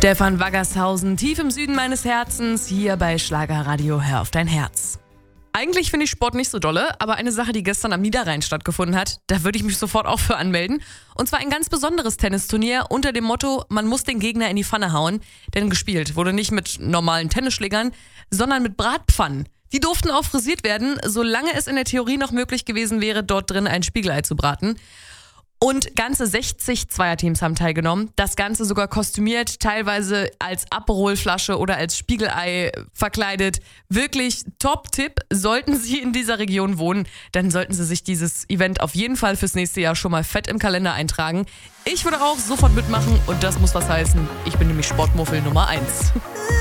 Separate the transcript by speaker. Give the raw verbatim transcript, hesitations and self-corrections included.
Speaker 1: Stefan Waggershausen, tief im Süden meines Herzens, hier bei Schlagerradio Hör auf dein Herz. Eigentlich finde ich Sport nicht so dolle, aber eine Sache, die gestern am Niederrhein stattgefunden hat, da würde ich mich sofort auch für anmelden. Und zwar ein ganz besonderes Tennisturnier unter dem Motto, man muss den Gegner in die Pfanne hauen. Denn gespielt wurde nicht mit normalen Tennisschlägern, sondern mit Bratpfannen. Die durften auch frisiert werden, solange es in der Theorie noch möglich gewesen wäre, dort drin ein Spiegelei zu braten. Und ganze sechzig Zweierteams haben teilgenommen. Das Ganze sogar kostümiert, teilweise als Aperolflasche oder als Spiegelei verkleidet. Wirklich Top-Tipp. Sollten Sie in dieser Region wohnen, dann sollten Sie sich dieses Event auf jeden Fall fürs nächste Jahr schon mal fett im Kalender eintragen. Ich würde auch sofort mitmachen und das muss was heißen. Ich bin nämlich Sportmuffel Nummer eins.